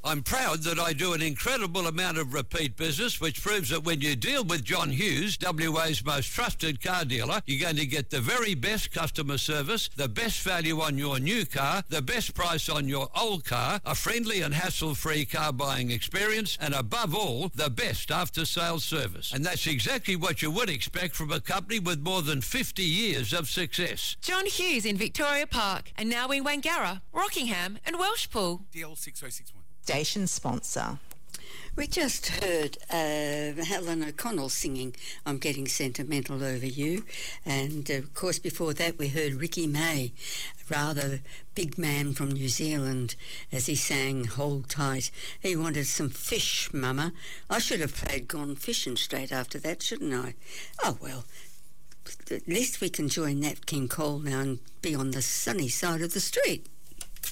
I'm proud that I do an incredible amount of repeat business, which proves that when you deal with John Hughes, WA's most trusted car dealer, you're going to get the very best customer service, the best value on your new car, the best price on your old car, a friendly and hassle-free car buying experience, and above all, the best after-sales service. And that's exactly what you would expect from a company with more than 50 years of success. John Hughes in Victoria Park, and now in Wangara, Rockingham and Welshpool. DL 6061. Station sponsor. We just heard Helen O'Connell singing I'm Getting Sentimental Over You, and of course before that we heard Ricky May, a rather big man from New Zealand, as he sang Hold Tight. He wanted some fish, Mama. I should have played Gone Fishing straight after that, shouldn't I? Oh well, at least we can join Nat King Cole now and be on the sunny side of the street.